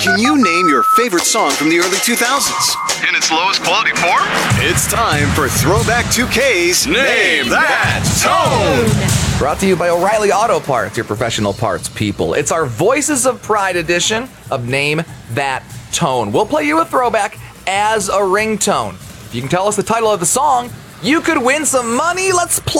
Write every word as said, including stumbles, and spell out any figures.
Can you name your favorite song from the early two thousands? In its lowest quality form? It's time for Throwback two K's Name That Tone! Brought to you by O'Reilly Auto Parts, your professional parts people. It's our Voices of Pride edition of Name That Tone. We'll play you a throwback as a ringtone. If you can tell us the title of the song, you could win some money. Let's play.